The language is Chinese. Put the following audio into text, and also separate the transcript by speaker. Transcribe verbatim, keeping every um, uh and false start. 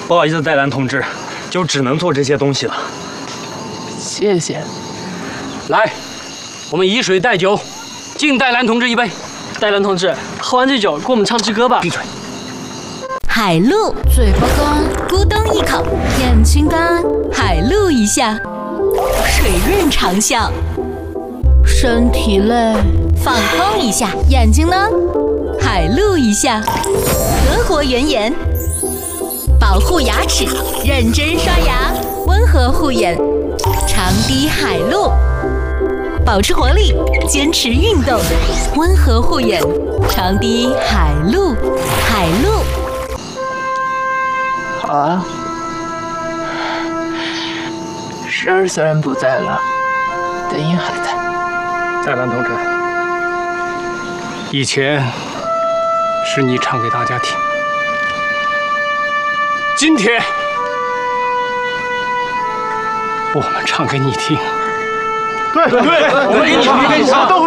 Speaker 1: 不好意思，戴兰同志，就只能做这些东西了。
Speaker 2: 谢谢。
Speaker 3: 来，我们以水代酒，敬戴兰同志一杯。
Speaker 4: 戴兰同志，喝完这酒，给我们唱支歌吧。
Speaker 3: 闭嘴。
Speaker 5: 海陆，嘴巴干，咕咚一口，眼睛干，海陆一下，水润长啸。身体累，放空一下，眼睛呢？海陆一下，德国原颜。保护牙齿，认真刷牙，温和护眼，长滴海陆。保持活力，坚持运动，温和护眼，长滴海陆，海陆。
Speaker 2: 好啊，诗儿虽然不在了，但音还在。
Speaker 3: 戴兰同志，以前是你唱给大家听，今天我们唱给你听。
Speaker 1: 对对，我们给你唱，给你唱，都会。